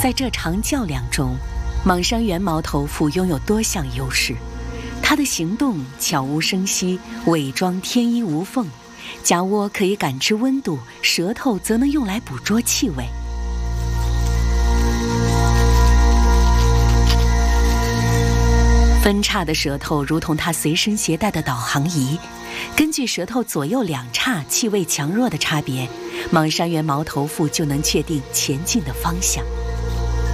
在这场较量中，蟒山猿猫头腹拥有多项优势。它的行动悄无声息，伪装天衣无缝，夹窝可以感知温度，舌头则能用来捕捉气味。分叉的舌头如同它随身携带的导航仪，根据舌头左右两叉气味强弱的差别，蟒山猿猫头腹就能确定前进的方向。